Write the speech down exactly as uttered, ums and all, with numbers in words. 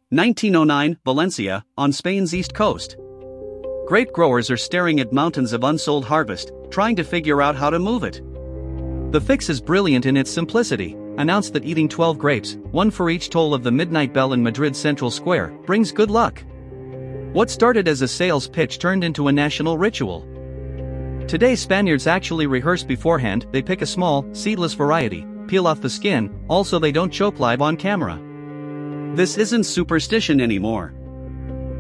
nineteen oh nine, Valencia, on Spain's east coast. Grape growers are staring at mountains of unsold harvest, trying to figure out how to move it. The fix is brilliant in its simplicity. Announced that eating twelve grapes, one for each toll of the midnight bell in Madrid's central square, brings good luck. What started as a sales pitch turned into a national ritual. Today Spaniards actually rehearse beforehand. They pick a small, seedless variety, peel off the skin, also they don't choke live on camera. This isn't superstition anymore.